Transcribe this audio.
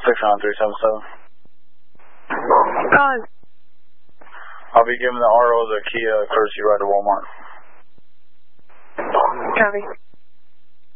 69377. Gone. I'll be giving the RO the Kia courtesy ride to Walmart. Copy.